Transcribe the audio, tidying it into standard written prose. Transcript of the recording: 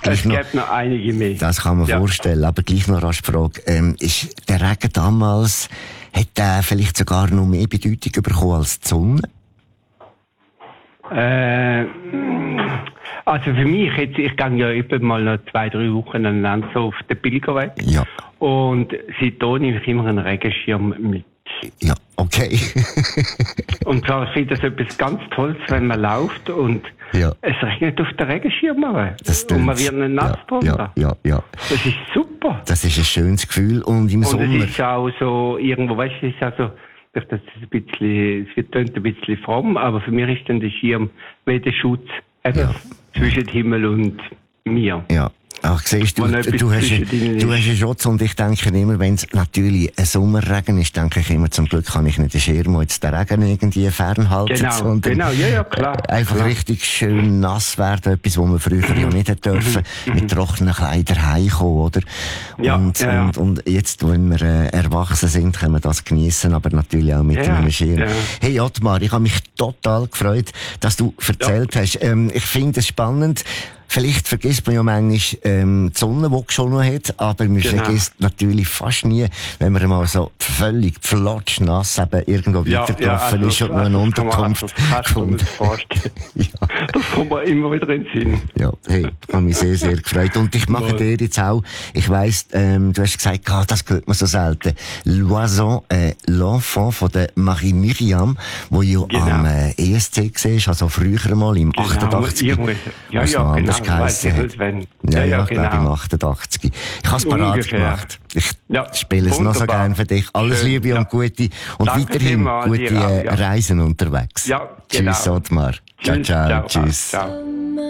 Es gibt noch einige mehr. Das kann man vorstellen, aber gleich noch rasch die Frage, ist der Regen damals, hat der vielleicht sogar noch mehr Bedeutung bekommen als die Sonne? Also für mich jetzt, ich gehe ja etwa mal noch 2-3 Wochen aneinander so auf den Pilgerweg. Ja. Und seitdem nehme ich immer einen Regenschirm mit. Ja, okay. Und zwar finde ich das etwas ganz Tolles, wenn man läuft und es regnet auf den Regenschirm. Und man wird nicht nass drunter. Ja. Das ist super. Das ist ein schönes Gefühl. Und im Sommer... Und es ist auch so, irgendwo, weißt du, es ist auch so, das ist ein bisschen, es tönt ein bisschen fromm, aber für mich ist dann der Schirm wie der Schutz zwischen Himmel und mir. Ja. Ach, siehst du, du hast einen Schutz und ich denke immer, wenn es natürlich ein Sommerregen ist, denke ich immer, zum Glück kann ich nicht den Schirm, jetzt den Regen irgendwie fernhalten, sondern klar. Einfach richtig schön nass werden, etwas, was man früher ja nicht hätte dürfen, mit trockenen Kleidern heimkommen, oder? Und jetzt, wenn wir erwachsen sind, können wir das geniessen, aber natürlich auch mit einem Schirm. Ja. Hey Ottmar, ich habe mich total gefreut, dass du erzählt hast. Ich finde es spannend. Vielleicht vergisst man ja manchmal die Sonne, die schon noch hat, aber man vergisst natürlich fast nie, wenn man mal so völlig flotschnass eben irgendwo weitergelaufen ist und noch eine Unterkunft gefunden. Das kommt mir immer wieder in den Sinn. Ja, hey, ich habe mich sehr, sehr gefreut. Und ich mache dir jetzt auch, ich weiss, du hast gesagt, das hört man so selten. L'Oiseau, l'Enfant von der Marie Myriam, wo ja am ESC war, also früher mal im 88. Genau. Ich glaube im 88. Ich habe es parat gemacht. Ich spiele es noch so gerne für dich. Alles Liebe und Gute. Und weiterhin gute Reisen unterwegs. Ja, genau. Tschüss, Ottmar. Ciao. Tschüss. Ciao.